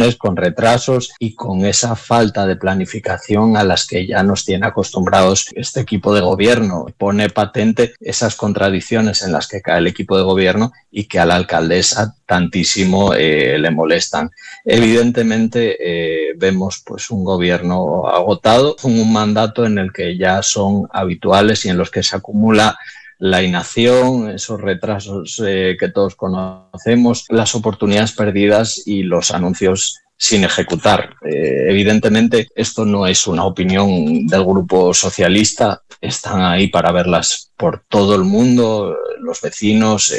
licitaciones, con retrasos y con esa falta de planificación a las que ya nos tiene acostumbrados este equipo de gobierno. Pone patente esas contradicciones en las que cae el equipo de gobierno y que a la alcaldesa tantísimo le molestan. Evidentemente vemos pues un gobierno agotado, un mandato en el que ya son habituales y en los que se acumula la inacción, esos retrasos que todos conocemos, las oportunidades perdidas y los anuncios sin ejecutar. Evidentemente, esto no es una opinión del Grupo Socialista, están ahí para verlas por todo el mundo, los vecinos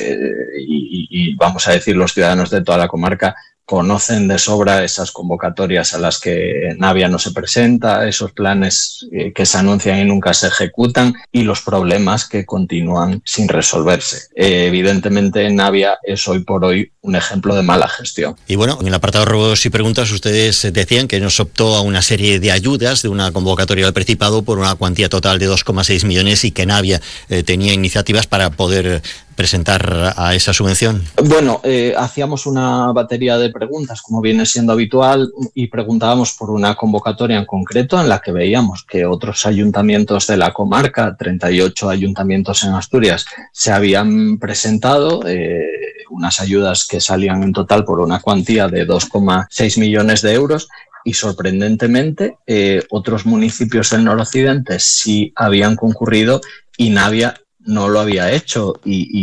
y vamos a decir los ciudadanos de toda la comarca conocen de sobra esas convocatorias a las que Navia no se presenta, esos planes que se anuncian y nunca se ejecutan y los problemas que continúan sin resolverse. Evidentemente, Navia es hoy por hoy un ejemplo de mala gestión. Y bueno, en el apartado ruegos y preguntas ustedes decían que no se optó a una serie de ayudas de una convocatoria al Principado por una cuantía total de 2,6 millones y que Navia tenía iniciativas para poder presentar a esa subvención. Bueno, hacíamos una batería de preguntas, como viene siendo habitual, y preguntábamos por una convocatoria en concreto en la que veíamos que otros ayuntamientos de la comarca, 38 ayuntamientos en Asturias, se habían presentado unas ayudas que salían en total por una cuantía de 2,6 millones de euros. Y sorprendentemente otros municipios del noroccidente sí habían concurrido y Navia no lo había hecho.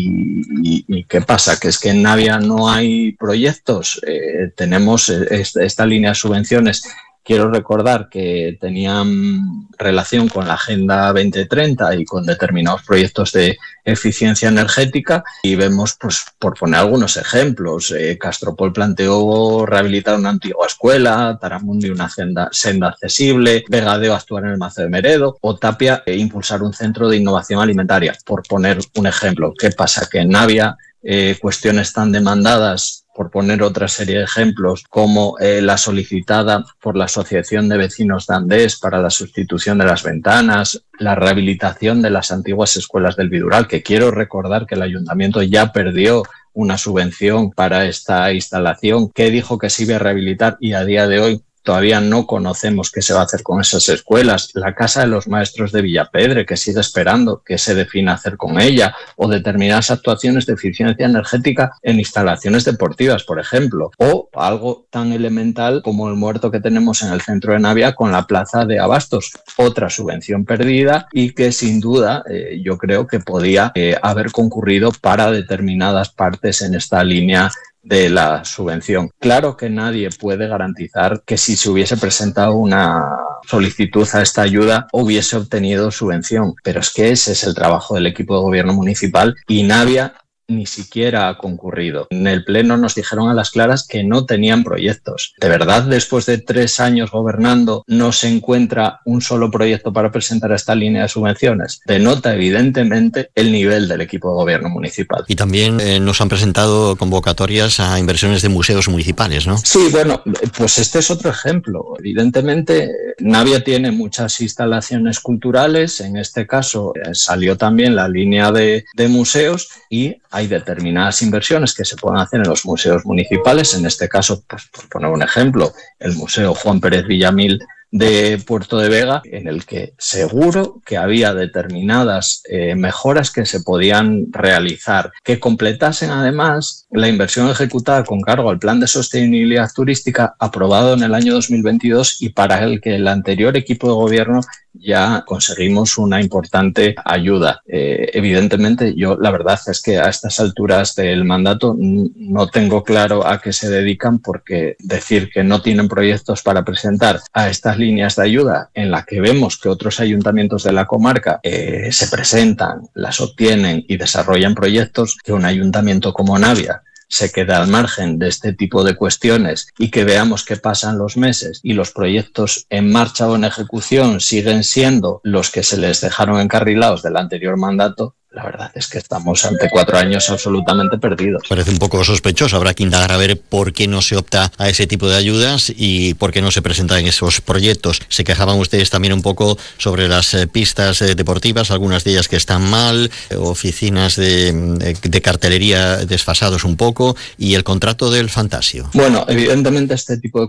¿Y qué pasa? Que es que en Navia no hay proyectos. Tenemos esta línea de subvenciones. Quiero recordar que tenían relación con la Agenda 2030 y con determinados proyectos de eficiencia energética y vemos, pues, por poner algunos ejemplos, Castropol planteó rehabilitar una antigua escuela, Taramundi una senda accesible, Vegadeo actuar en el Mazo de Meredo o Tapia impulsar un centro de innovación alimentaria, por poner un ejemplo. ¿Qué pasa? Que en Navia cuestiones tan demandadas, por poner otra serie de ejemplos, como la solicitada por la Asociación de Vecinos de Andés para la sustitución de las ventanas, la rehabilitación de las antiguas escuelas del Vidural, que quiero recordar que el ayuntamiento ya perdió una subvención para esta instalación, que dijo que se iba a rehabilitar y a día de hoy todavía no conocemos qué se va a hacer con esas escuelas. La Casa de los Maestros de Villapedre, que sigue esperando que se defina hacer con ella, o determinadas actuaciones de eficiencia energética en instalaciones deportivas, por ejemplo, o algo tan elemental como el muerto que tenemos en el centro de Navia con la plaza de Abastos, otra subvención perdida y que sin duda yo creo que podía haber concurrido para determinadas partes en esta línea de la subvención. Claro que nadie puede garantizar que si se hubiese presentado una solicitud a esta ayuda hubiese obtenido subvención, pero es que ese es el trabajo del equipo de gobierno municipal y Navia ni siquiera ha concurrido. En el pleno nos dijeron a las claras que no tenían proyectos. ¿De verdad, después de 3 años gobernando, no se encuentra un solo proyecto para presentar esta línea de subvenciones? Denota evidentemente el nivel del equipo de gobierno municipal. Y también nos han presentado convocatorias a inversiones de museos municipales, ¿no? Sí, bueno, pues este es otro ejemplo. Evidentemente, Navia tiene muchas instalaciones culturales. En este caso, salió también la línea de museos y hay determinadas inversiones que se pueden hacer en los museos municipales. En este caso, pues, por poner un ejemplo, el Museo Juan Pérez Villamil de Puerto de Vega, en el que seguro que había determinadas mejoras que se podían realizar, que completasen además la inversión ejecutada con cargo al Plan de Sostenibilidad Turística aprobado en el año 2022 y para el que el anterior equipo de gobierno ya conseguimos una importante ayuda. Evidentemente, yo la verdad es que a estas alturas del mandato no tengo claro a qué se dedican, porque decir que no tienen proyectos para presentar a estas líneas de ayuda en la que vemos que otros ayuntamientos de la comarca se presentan, las obtienen y desarrollan proyectos, que un ayuntamiento como Navia se queda al margen de este tipo de cuestiones y que veamos que pasan los meses y los proyectos en marcha o en ejecución siguen siendo los que se les dejaron encarrilados del anterior mandato, la verdad es que estamos ante 4 años absolutamente perdidos. Parece un poco sospechoso. Habrá que indagar a ver por qué no se opta a ese tipo de ayudas y por qué no se presentan esos proyectos. Se quejaban ustedes también un poco sobre las pistas deportivas, algunas de ellas que están mal, oficinas de cartelería desfasados un poco y el contrato del Fantasio. Bueno, evidentemente este tipo de